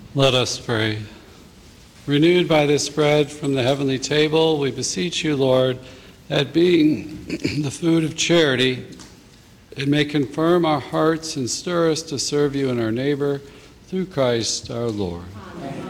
Let us pray. Renewed by this bread from the heavenly table, we beseech you, Lord, that being the food of charity, it may confirm our hearts and stir us to serve you and our neighbor through Christ our Lord. Amen.